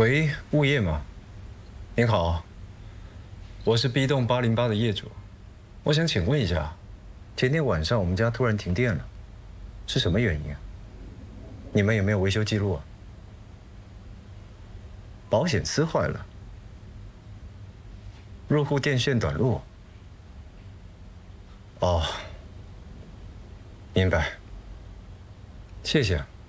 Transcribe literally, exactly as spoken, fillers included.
喂，物业吗？您好，我是 B 栋八零八的业主，我想请问一下，前天晚上我们家突然停电了，是什么原因啊？你们有没有维修记录啊？保险丝坏了，入户电线短路。哦，明白，谢谢。